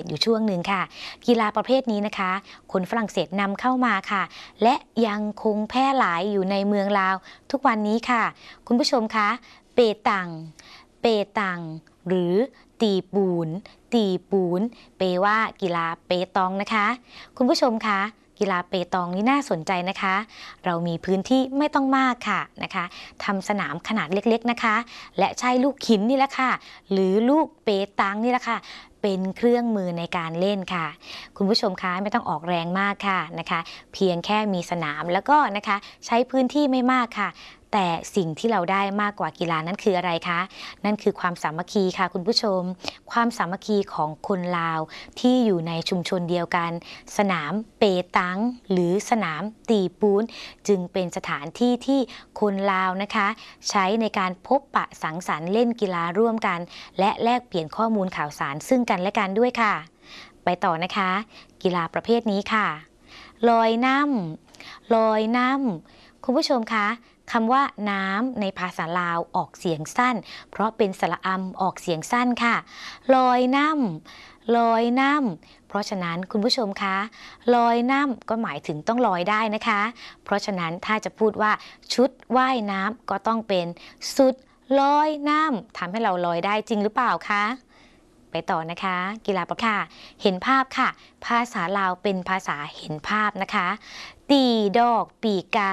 อยู่ช่วงหนึ่งค่ะกีฬาประเภทนี้นะคะคนฝรั่งเศสนำเข้ามาค่ะและยังคงแพร่หลายอยู่ในเมืองลาวทุกวันนี้ค่ะคุณผู้ชมคะเปตังหรือตีปูนเปว่ากีฬาเปตองนะคะคุณผู้ชมคะกีฬาเปตองนี่น่าสนใจนะคะเรามีพื้นที่ไม่ต้องมากค่ะนะคะทำสนามขนาดเล็กๆนะคะและใช้ลูกหินนี่แหละค่ะหรือลูกเปตังนี่แหละค่ะเป็นเครื่องมือในการเล่นค่ะคุณผู้ชมคะไม่ต้องออกแรงมากค่ะนะคะเพียงแค่มีสนามแล้วก็นะคะใช้พื้นที่ไม่มากค่ะแต่สิ่งที่เราได้มากกว่ากีฬานั้นคืออะไรคะนั่นคือความสามัคคีค่ะคุณผู้ชมความสามัคคีของคนลาวที่อยู่ในชุมชนเดียวกันสนามเปตังหรือสนามตีปูนจึงเป็นสถานที่ที่คนลาวนะคะใช้ในการพบปะสังสรรค์เล่นกีฬาร่วมกันและแลกเปลี่ยนข้อมูลข่าวสารซึ่งกันและกันด้วยค่ะไปต่อนะคะกีฬาประเภทนี้ค่ะลอยน้ำคุณผู้ชมคะคำว่าน้ำในภาษาลาวออกเสียงสั้นเพราะเป็นสระอำออกเสียงสั้นค่ะลอยน้ำเพราะฉะนั้นคุณผู้ชมคะลอยน้ำก็หมายถึงต้องลอยได้นะคะเพราะฉะนั้นถ้าจะพูดว่าชุดว่ายน้ำก็ต้องเป็นสุดลอยน้ำทำให้เราลอยได้จริงหรือเปล่าคะไปต่อนะคะกีฬาประค่ะเห็นภาพค่ะภาษาลาวเป็นภาษาเห็นภาพนะคะตีดอกปีไก่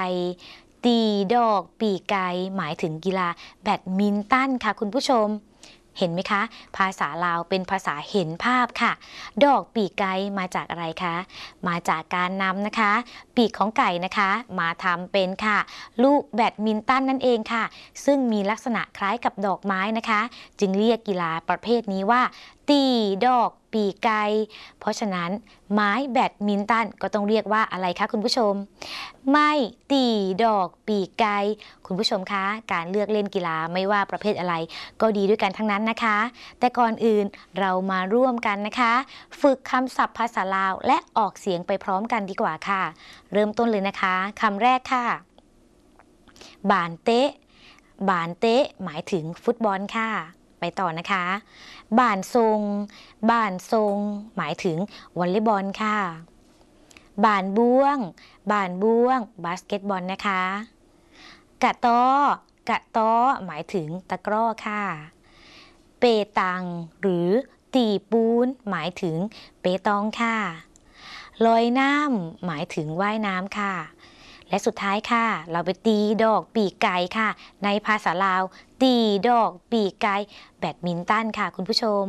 หมายถึงกีฬาแบดมินตันค่ะคุณผู้ชมเห็นไหมคะภาษาลาวเป็นภาษาเห็นภาพค่ะดอกปีกไก่มาจากอะไรคะมาจากการนำนะคะปีกของไก่นะคะมาทำเป็นค่ะลูกแบดมินตันนั่นเองค่ะซึ่งมีลักษณะคล้ายกับดอกไม้นะคะจึงเรียกกีฬาประเภทนี้ว่าตีดอกปีกไก่เพราะฉะนั้นไม้แบดมินตันก็ต้องเรียกว่าอะไรคะคุณผู้ชมไม่ตีดอกปีกไก่คุณผู้ชมคะการเลือกเล่นกีฬาไม่ว่าประเภทอะไรก็ดีด้วยกันทั้งนั้นนะคะแต่ก่อนอื่นเรามาร่วมกันนะคะฝึกคำศัพท์ภาษาลาวและออกเสียงไปพร้อมกันดีกว่าค่ะเริ่มต้นเลยนะคะคำแรกค่ะบานเตะหมายถึงฟุตบอลค่ะไปต่อนะคะบ้านทรงหมายถึงวอลเลย์บอลค่ะบ้านบ้วงบาสเกตบอลนะคะกะต้อหมายถึงตะกร้อค่ะเปตังหรือตีปูนหมายถึงเปตองค่ะลอยน้ำหมายถึงว่ายน้ำค่ะและสุดท้ายค่ะเราไปตีดอกปีกไก่ค่ะในภาษาลาวตีดอกปีกไก่แบดมินตันค่ะคุณผู้ชม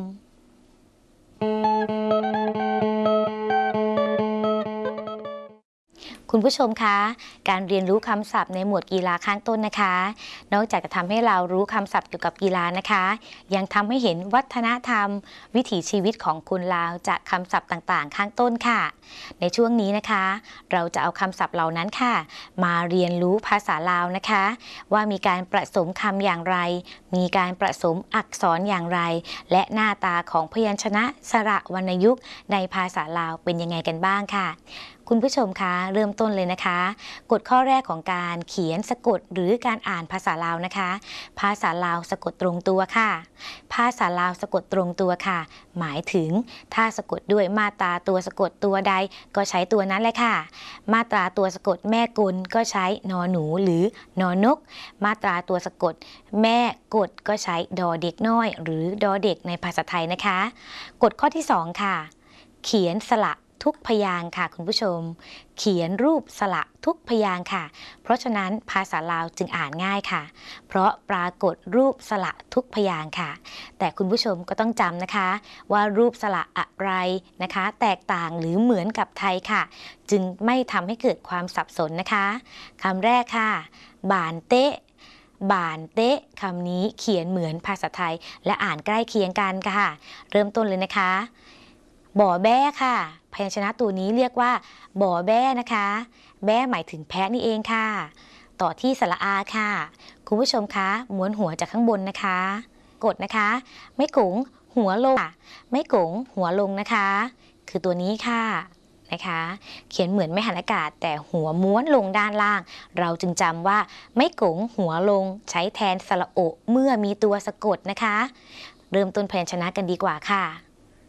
คุณผู้ชมคะการเรียนรู้คำศัพท์ในหมวดกีฬาข้างต้นนะคะนอกจากจะทำให้เรารู้คำศัพท์เกี่ยวกับกีฬานะคะยังทำให้เห็นวัฒนธรรมวิถีชีวิตของคนลาวจากคำศัพท์ต่างๆข้างต้นค่ะในช่วงนี้นะคะเราจะเอาคำศัพท์เหล่านั้นค่ะมาเรียนรู้ภาษาลาวนะคะว่ามีการผสมคำอย่างไรมีการผสมอักษรอย่างไรและหน้าตาของพยัญชนะสระวรรณยุกต์ในภาษาลาวเป็นยังไงกันบ้างค่ะคุณผู้ชมคะเริ่มต้นเลยนะคะกฎข้อแรกของการเขียนสะกดหรือการอ่านภาษาลาวนะคะภาษาลาวสะกดตรงตัวค่ะภาษาลาวสะกดตรงตัวค่ะหมายถึงถ้าสะกดด้วยมาตราตัวสะกดตัวใดก็ใช้ตัวนั้นเลยค่ะมาตราตัวสะกดแม่กลก็ใช้นอหนูหรือนอนกมาตราตัวสะกดแม่กดก็ใช้ดอเด็กน้อยหรือดอเด็กในภาษาไทยนะคะกฎข้อที่2ค่ะเขียนสระทุกพยางค์ค่ะคุณผู้ชมเขียนรูปสระทุกพยางค์ค่ะเพราะฉะนั้นภาษาลาวจึงอ่านง่ายค่ะเพราะปรากฏรูปสระทุกพยางค์ค่ะแต่คุณผู้ชมก็ต้องจำนะคะว่ารูปสระอะไรนะคะแตกต่างหรือเหมือนกับไทยค่ะจึงไม่ทำให้เกิดความสับสนนะคะคำแรกค่ะบานเตะคำนี้เขียนเหมือนภาษาไทยและอ่านใกล้เคียงกันค่ะเริ่มต้นเลยนะคะบ่อแบ้ค่ะพยัญชนะตัวนี้เรียกว่าบ่อแบ้นะคะแบ้หมายถึงแพะนี่เองค่ะต่อที่สระอาค่ะคุณผู้ชมคะม้วนหัวจากข้างบนนะคะกดนะคะไม่กุ๋งหัวลงไม่กุ๋งหัวลงนะคะคือตัวนี้ค่ะนะคะเขียนเหมือนไม่หันอากาศแต่หัวม้วนลงด้านล่างเราจึงจำว่าไม่กุ๋งหัวลงใช้แทนสระโอเมื่อมีตัวสะกดนะคะเริ่มต้นพยัญชนะกันดีกว่าค่ะ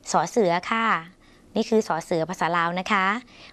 สอเสือค่ะ นี่คือสอเสือภาษาลาวนะคะ